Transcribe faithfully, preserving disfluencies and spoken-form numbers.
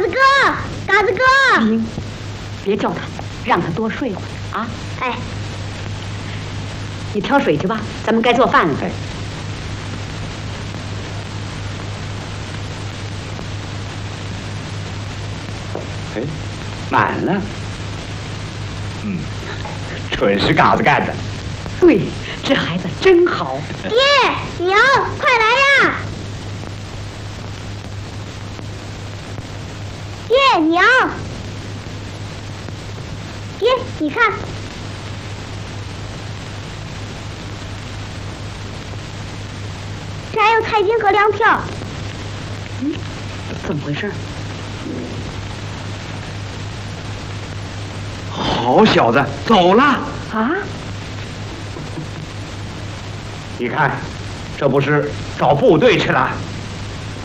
子哥，嘎子哥， 英，别叫他，让他多睡会儿啊。 哎， 你挑水去吧，咱们该做饭了。 哎。哎，满了。嗯，准是嘎子干的。 对，这孩子真好。 爹娘，快来呀！爹娘，爹，你看，这还有菜金和粮票。 嗯，怎么回事？ 好小子，走了啊！ 你看，这不是找部队去了？